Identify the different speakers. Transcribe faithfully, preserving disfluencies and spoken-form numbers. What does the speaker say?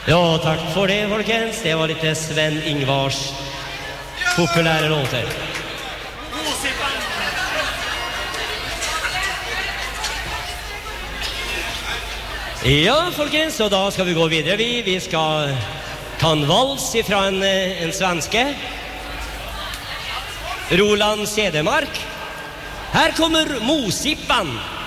Speaker 1: Ja, tack för det, folkens. Det var lite Sven Ingvars populära låter. Ja, folkens, og da skal vi gå videre. Vi, vi skal ta en vals ifra en, en svenske. Roland Cedermark. Her kommer Mosippan.